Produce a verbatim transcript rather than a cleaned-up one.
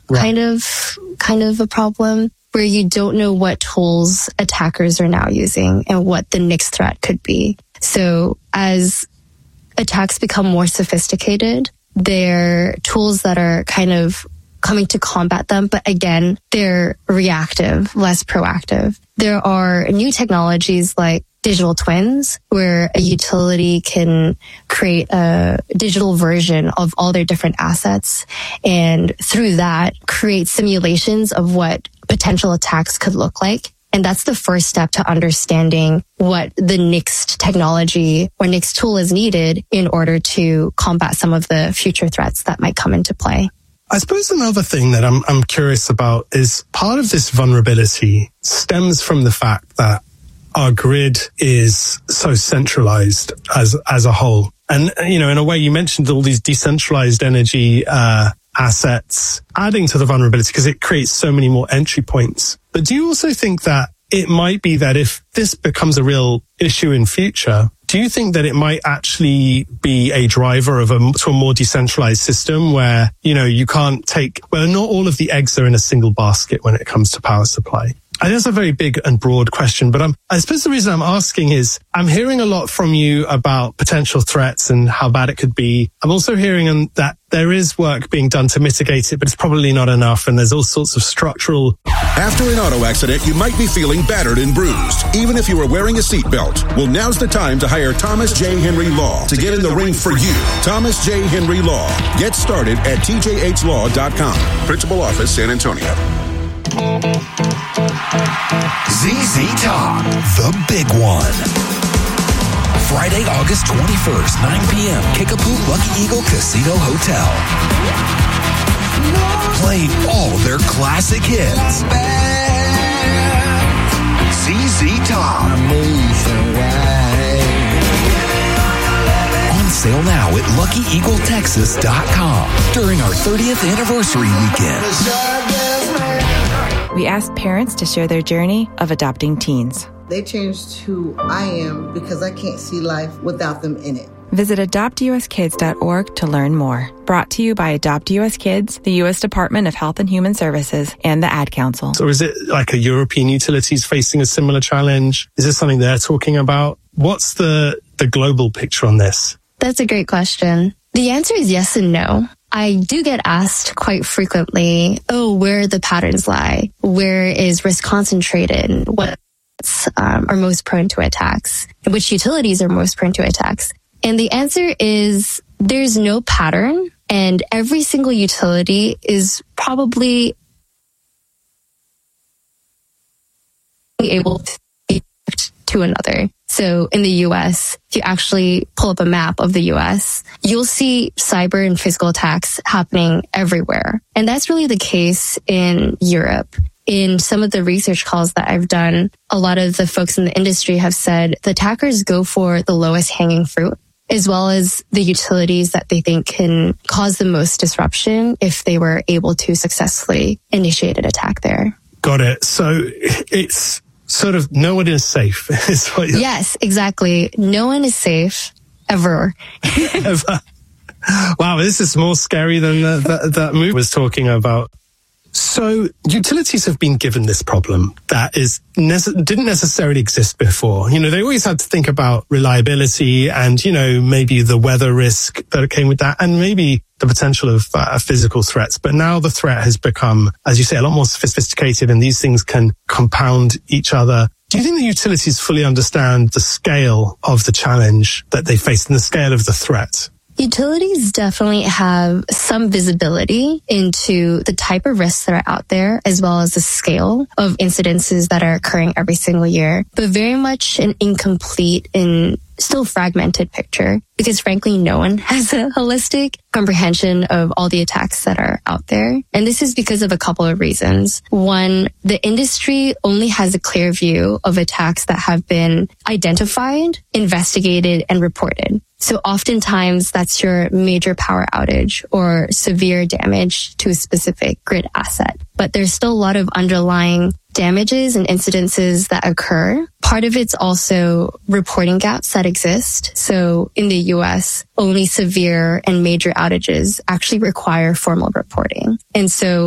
right. kind of kind of a problem, where you don't know what tools attackers are now using and what the next threat could be. So as attacks become more sophisticated, they're tools that are kind of coming to combat them, but again, they're reactive, less proactive. There are new technologies like digital twins, where a utility can create a digital version of all their different assets, and through that, create simulations of what potential attacks could look like. And that's the first step to understanding what the next technology or next tool is needed in order to combat some of the future threats that might come into play. I suppose another thing that I'm I'm curious about is part of this vulnerability stems from the fact that our grid is so centralized as as a whole. And, you know, in a way, you mentioned all these decentralized energy uh assets adding to the vulnerability because it creates so many more entry points. But do you also think that it might be that if this becomes a real issue in future, do you think that it might actually be a driver of a, to a more decentralized system where, you know, you can't take, well, not all of the eggs are in a single basket when it comes to power supply? I think that's a very big and broad question, but I'm, I suppose the reason I'm asking is I'm hearing a lot from you about potential threats and how bad it could be. I'm also hearing that there is work being done to mitigate it, but it's probably not enough, and there's all sorts of structural... After an auto accident, you might be feeling battered and bruised, even if you are wearing a seatbelt. Well, now's the time to hire Thomas J. Henry Law to get in the ring for you. Thomas J. Henry Law. Get started at T J H law dot com. Principal Office, San Antonio. Z Z Top, the big one. Friday, August twenty-first, nine p.m., Kickapoo Lucky Eagle Casino Hotel. Playing all their classic hits. Z Z Top. On sale now at lucky eagle texas dot com during our thirtieth anniversary weekend. We asked parents to share their journey of adopting teens. They changed who I am because I can't see life without them in it. Visit adopt u s kids dot org to learn more. Brought to you by Adopt U S Kids, the U S Department of Health and Human Services, and the Ad Council. So is it like a European utilities facing a similar challenge? Is this something they're talking about? What's the, the global picture on this? That's a great question. The answer is yes and no. I do get asked quite frequently, oh, where the patterns lie? Where is risk concentrated? What's um, are most prone to attacks? Which utilities are most prone to attacks? And the answer is there's no pattern, and every single utility is probably able to to another. So in the U S, if you actually pull up a map of the U S, you'll see cyber and physical attacks happening everywhere. And that's really the case in Europe. In some of the research calls that I've done, a lot of the folks in the industry have said the attackers go for the lowest hanging fruit, as well as the utilities that they think can cause the most disruption if they were able to successfully initiate an attack there. Got it. So it's sort of no one is safe. Is what yes, exactly. No one is safe ever. ever. Wow, this is more scary than the, that, that movie was talking about. So utilities have been given this problem that is nece- didn't necessarily exist before. You know, they always had to think about reliability and, you know, maybe the weather risk that came with that, and maybe the potential of uh, physical threats. But now the threat has become, as you say, a lot more sophisticated, and these things can compound each other. Do you think the utilities fully understand the scale of the challenge that they face and the scale of the threat? Utilities definitely have some visibility into the type of risks that are out there, as well as the scale of incidences that are occurring every single year, but very much an incomplete and still fragmented picture, because frankly, no one has a holistic comprehension of all the attacks that are out there. And this is because of a couple of reasons. One, the industry only has a clear view of attacks that have been identified, investigated, and reported. So oftentimes that's your major power outage or severe damage to a specific grid asset. But there's still a lot of underlying damages and incidences that occur. Part of it's also reporting gaps that exist. So in the U S, only severe and major outages actually require formal reporting. And so